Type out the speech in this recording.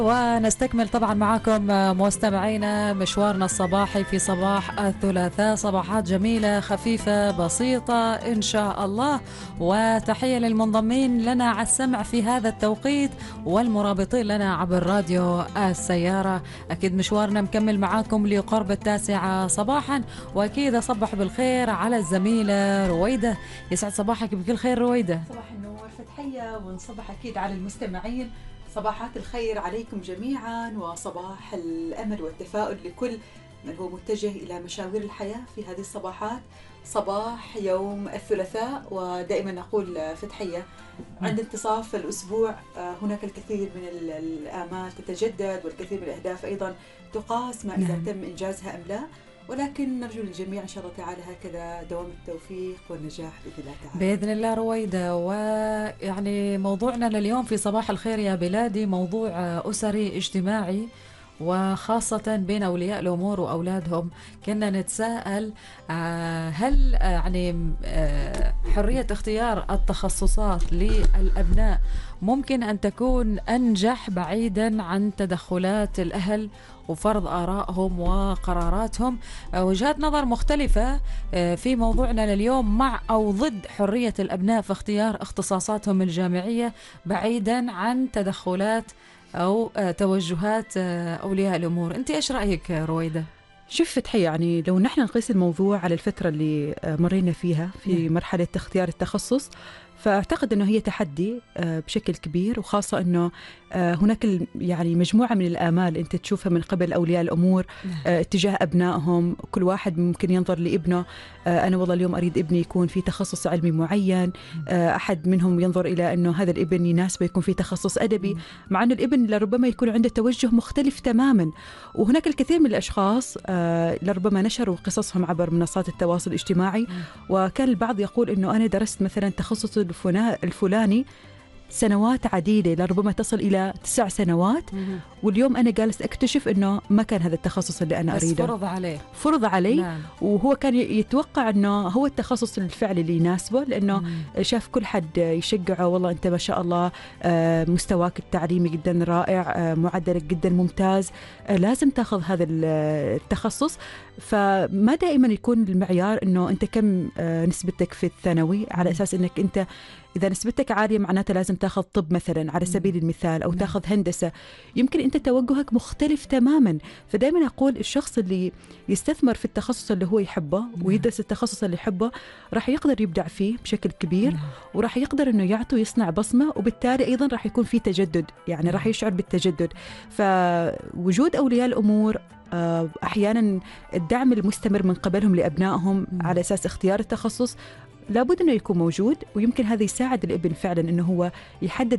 ونستكمل طبعا معكم مستمعينا مشوارنا الصباحي في صباح الثلاثاء، صباحات جميلة خفيفة بسيطة إن شاء الله. وتحية للمنضمين لنا على السمع في هذا التوقيت والمرابطين لنا عبر راديو السيارة. أكيد مشوارنا مكمل معاكم لقرب 9 صباحا، وأكيد أصبح بالخير على الزميلة رويدة. يسعد صباحك بكل خير رويدة. صباح النور فتحية، ونصبح أكيد على المستمعين. صباحات الخير عليكم جميعا، وصباح الأمل والتفاؤل لكل من هو متجه إلى مشاوير الحياة في هذه الصباحات. صباح يوم الثلاثاء، ودائما نقول فتحية عند انتصاف الأسبوع هناك الكثير من الآمال تتجدد، والكثير من الأهداف أيضا تقاس ما إذا تم إنجازها أم لا، ولكن نرجو للجميع إن شاء الله تعالى هكذا دوام التوفيق والنجاح بإذن الله تعالى. بإذن الله رويدة. ويعني موضوعنا لليوم في صباح الخير يا بلادي موضوع أسري اجتماعي، وخاصة بين أولياء الأمور وأولادهم. كنا نتساءل هل يعني حرية اختيار التخصصات للأبناء ممكن أن تكون أنجح بعيدا عن تدخلات الأهل وفرض آرائهم وقراراتهم؟ وجهات نظر مختلفة في موضوعنا لليوم، مع أو ضد حرية الأبناء في اختيار اختصاصاتهم الجامعية بعيدا عن تدخلات أو توجهات أولياء الأمور. أنت إيش رأيك رويدة؟ شوف فتحية، يعني لو نحن نقيس الموضوع على الفترة اللي مرينا فيها في مرحلة اختيار التخصص، فأعتقد أنه هي تحدي بشكل كبير، وخاصة أنه هناك يعني مجموعة من الآمال أنت تشوفها من قبل أولياء الأمور اتجاه أبنائهم. كل واحد ممكن ينظر لابنه، أنا والله اليوم أريد ابني يكون في تخصص علمي معين، أحد منهم ينظر إلى أنه هذا الابن يناسبه يكون في تخصص أدبي، مع أن الابن لربما يكون عنده توجه مختلف تماما. وهناك الكثير من الأشخاص لربما نشروا قصصهم عبر منصات التواصل الاجتماعي، وكان البعض يقول أنه أنا درست مثلا تخصص الفلاني سنوات عديدة، لربما تصل إلى 9 سنوات، واليوم أنا جالس أكتشف أنه ما كان هذا التخصص اللي أنا أريده، فرض علي. نعم. وهو كان يتوقع أنه هو التخصص الفعلي اللي يناسبه، لأنه شاف كل حد يشجعه، والله أنت ما شاء الله مستواك التعليمي جدا رائع، معدلك جدا ممتاز، لازم تأخذ هذا التخصص. فما دائما يكون المعيار أنه أنت كم نسبتك في الثانوي، على أساس أنك أنت إذا نسبتك عالية معناته لازم تأخذ طب مثلا على سبيل المثال، أو تأخذ هندسة. يمكن أنت توجهك مختلف تماما. فدائما أقول الشخص اللي يستثمر في التخصص اللي هو يحبه ويدرس التخصص اللي يحبه راح يقدر يبدع فيه بشكل كبير، وراح يقدر أنه يعطي ويصنع بصمة، وبالتالي أيضا راح يكون فيه تجدد، يعني راح يشعر بالتجدد. فوجود أولياء الأمور أحيانا الدعم المستمر من قبلهم لأبنائهم على أساس اختيار التخصص لابد أنه يكون موجود، ويمكن هذا يساعد الابن فعلا أنه هو يحدد